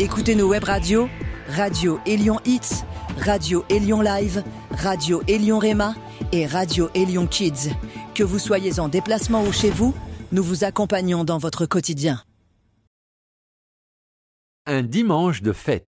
Écoutez nos web radios, Radio Élion Hits, Radio Élion Live, Radio Élion Réma et Radio Élion Kids. Que vous soyez en déplacement ou chez vous, nous vous accompagnons dans votre quotidien. Un dimanche de fête.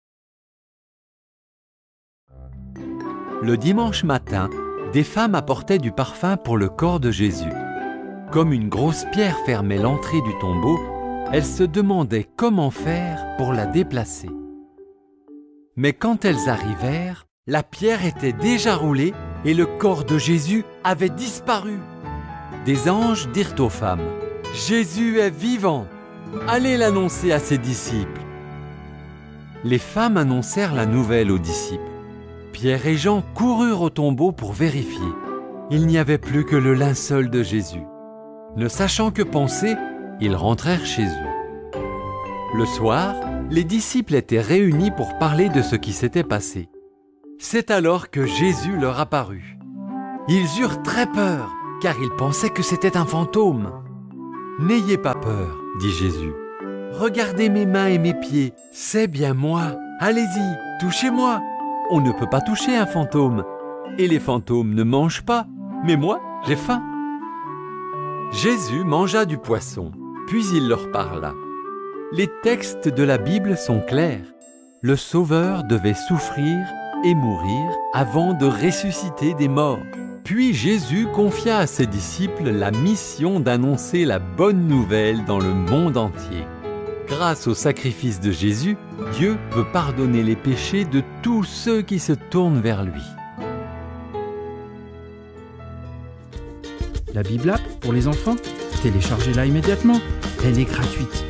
Le dimanche matin, des femmes apportaient du parfum pour le corps de Jésus. Comme une grosse pierre fermait l'entrée du tombeau, elles se demandaient comment faire pour la déplacer. Mais quand elles arrivèrent, la pierre était déjà roulée et le corps de Jésus avait disparu. Des anges dirent aux femmes : « Jésus est vivant, allez l'annoncer à ses disciples. » Les femmes annoncèrent la nouvelle aux disciples. Pierre et Jean coururent au tombeau pour vérifier. Il n'y avait plus que le linceul de Jésus. Ne sachant que penser, ils rentrèrent chez eux. Le soir, les disciples étaient réunis pour parler de ce qui s'était passé. C'est alors que Jésus leur apparut. Ils eurent très peur, car ils pensaient que c'était un fantôme. « N'ayez pas peur, dit Jésus. Regardez mes mains et mes pieds, c'est bien moi. Allez-y, touchez-moi. On ne peut pas toucher un fantôme. Et les fantômes ne mangent pas, mais moi, j'ai faim. » Jésus mangea du poisson, puis il leur parla. Les textes de la Bible sont clairs. Le Sauveur devait souffrir et mourir avant de ressusciter des morts. Puis Jésus confia à ses disciples la mission d'annoncer la bonne nouvelle dans le monde entier. Grâce au sacrifice de Jésus, Dieu peut pardonner les péchés de tous ceux qui se tournent vers lui. La Bible App pour les enfants, téléchargez-la immédiatement. Elle est gratuite.